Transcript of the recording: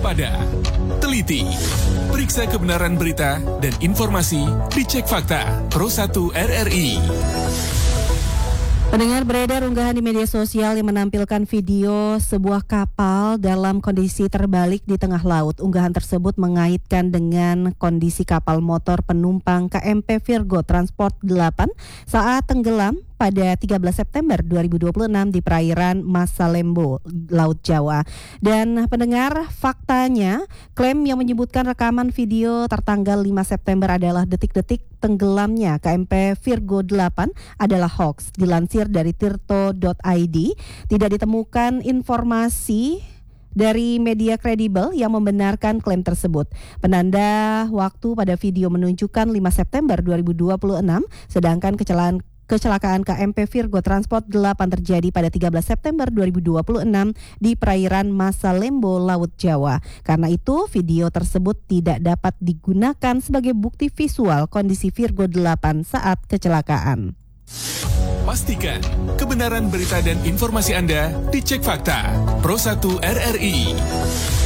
waspada, teliti, periksa kebenaran berita dan informasi di Cek Fakta Pro 1 RRI. Pendengar, beredar unggahan di media sosial yang menampilkan video sebuah kapal dalam kondisi terbalik di tengah laut. Unggahan tersebut mengaitkan dengan kondisi kapal motor penumpang KMP Virgo Transport 8 saat tenggelam pada 13 September 2026 di perairan Masalembo, Laut Jawa. Dan pendengar, faktanya klaim yang menyebutkan rekaman video tertanggal 5 September adalah detik-detik tenggelamnya KMP Virgo 8 adalah hoax. Dilansir dari tirto.id, tidak ditemukan informasi dari media kredibel yang membenarkan klaim tersebut. Penanda waktu pada video menunjukkan 5 September 2026, sedangkan kecelakaan KMP Virgo Transport 8 terjadi pada 13 September 2026 di perairan Masalembo, Laut Jawa. Karena itu, video tersebut tidak dapat digunakan sebagai bukti visual kondisi Virgo 8 saat kecelakaan. Pastikan kebenaran berita dan informasi Anda di Cek Fakta Pro 1 RRI.